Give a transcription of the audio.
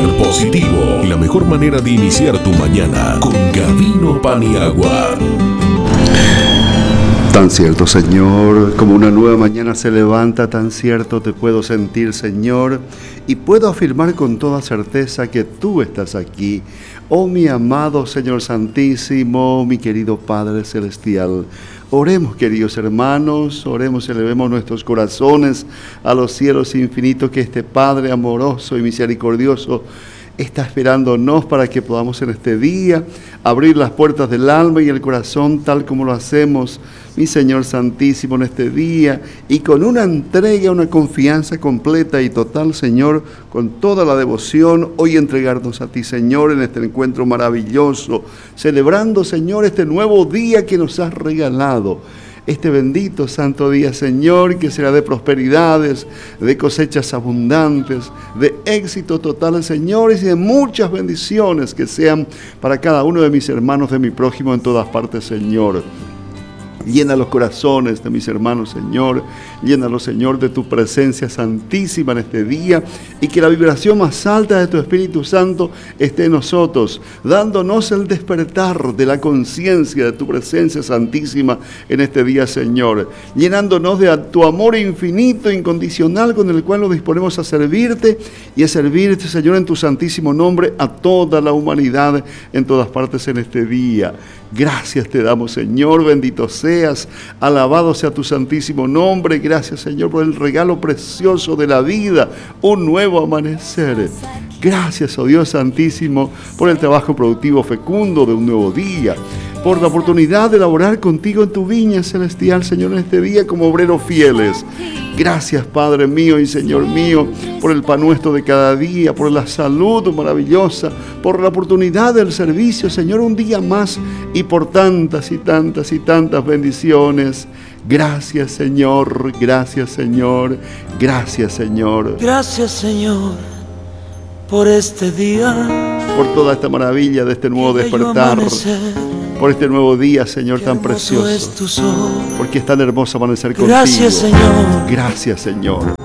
positivo. La mejor manera de iniciar tu mañana con Gavino Paniagua. Tan cierto, Señor, como una nueva mañana se levanta, tan cierto te puedo sentir, Señor, y puedo afirmar con toda certeza que tú estás aquí. Oh, mi amado Señor Santísimo, mi querido Padre Celestial. Oremos, queridos hermanos, oremos, elevemos nuestros corazones a los cielos infinitos, que este Padre amoroso y misericordioso está esperándonos para que podamos en este día abrir las puertas del alma y el corazón tal como lo hacemos, mi Señor Santísimo, en este día, y con una entrega, una confianza completa y total, Señor, con toda la devoción, hoy entregarnos a ti, Señor, en este encuentro maravilloso, celebrando, Señor, este nuevo día que nos has regalado. Este bendito santo día, Señor, que será de prosperidades, de cosechas abundantes, de éxito total, señores, y de muchas bendiciones que sean para cada uno de mis hermanos, de mi prójimo en todas partes, Señor. Llena los corazones de mis hermanos, Señor. Llénalos, Señor, de tu presencia santísima en este día, y que la vibración más alta de tu Espíritu Santo esté en nosotros, dándonos el despertar de la conciencia de tu presencia santísima en este día, Señor. Llenándonos de tu amor infinito, incondicional, con el cual nos disponemos a servirte y a servirte, Señor, en tu santísimo nombre a toda la humanidad en todas partes en este día. Gracias te damos, Señor, bendito seas, alabado sea tu santísimo nombre. Gracias, Señor, por el regalo precioso de la vida, un nuevo amanecer. Gracias, oh Dios santísimo, por el trabajo productivo fecundo de un nuevo día, por la oportunidad de laborar contigo en tu viña celestial, Señor, en este día como obreros fieles. Gracias, Padre mío y Señor mío, por el pan nuestro de cada día, por la salud maravillosa, por la oportunidad del servicio, Señor, un día más, y por tantas y tantas y tantas bendiciones. Gracias, Señor, gracias, Señor, gracias, Señor. Gracias, Señor, por este día, por toda esta maravilla de este nuevo despertar, por este nuevo día, Señor, tan precioso, porque es tan hermoso amanecer contigo. Gracias, Señor. Gracias, Señor.